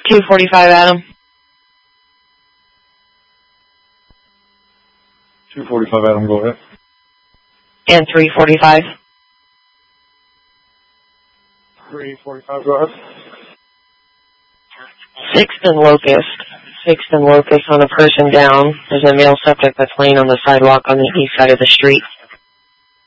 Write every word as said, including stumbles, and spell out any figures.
two forty-five, Adam. two forty-five, Adam, go ahead. And three forty-five. three forty-five, go ahead. Sixth and Locust. Sixth and Locust on a person down. There's a male subject that's laying on the sidewalk on the east side of the street.